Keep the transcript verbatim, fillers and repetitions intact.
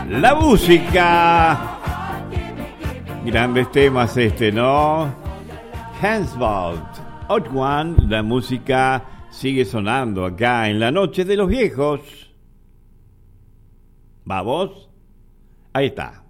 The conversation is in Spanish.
La música. Grandes temas este, ¿no? Hanswald, Odd One, la música sigue sonando acá en la noche de los viejos. ¿Vamos? Ahí está.